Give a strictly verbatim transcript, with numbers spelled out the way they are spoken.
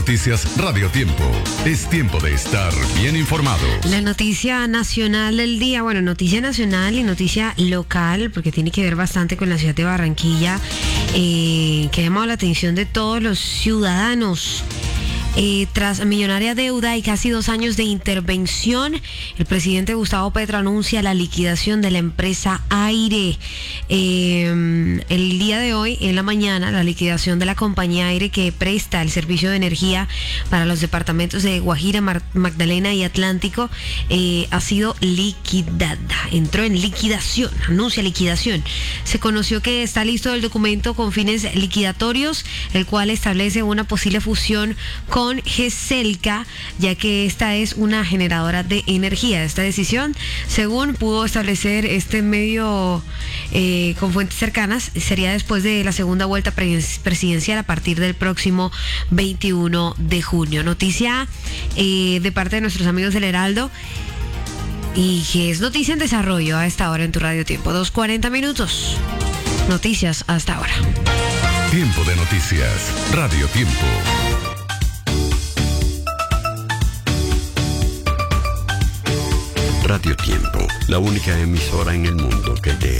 Noticias Radio Tiempo. Es tiempo de estar bien informado. La noticia nacional del día, bueno, noticia nacional y noticia local, porque tiene que ver bastante con la ciudad de Barranquilla, eh, que ha llamado la atención de todos los ciudadanos. Eh, tras millonaria deuda y casi dos años de intervención, el presidente Gustavo Petro anuncia la liquidación de la empresa Aire. Eh, el día de hoy, en la mañana, la liquidación de la compañía Aire, que presta el servicio de energía para los departamentos de Guajira, Mar- Magdalena y Atlántico, eh, ha sido liquidada. Entró en liquidación, anuncia liquidación. Se conoció que está listo el documento con fines liquidatorios, el cual establece una posible fusión con con GESELCA, ya que esta es una generadora de energía. Esta decisión, según pudo establecer este medio eh, con fuentes cercanas, sería después de la segunda vuelta presidencial a partir del próximo veintiuno de junio. Noticia eh, de parte de nuestros amigos del Heraldo, y que es noticia en desarrollo a esta hora en tu Radio Tiempo. dos cuarenta minutos. Noticias hasta ahora. Tiempo de noticias. Radio Tiempo. Radio Tiempo, la única emisora en el mundo que te